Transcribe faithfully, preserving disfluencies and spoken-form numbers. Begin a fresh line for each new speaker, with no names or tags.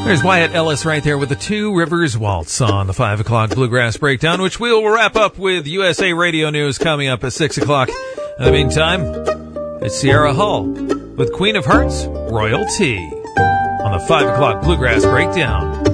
There's Wyatt Ellis right there with the Two Rivers Waltz on the five o'clock Bluegrass Breakdown, which we will wrap up with U S A Radio News coming up at six o'clock. In the meantime, it's Sierra Hull with Queen of Hearts, Royalty on the five o'clock Bluegrass Breakdown.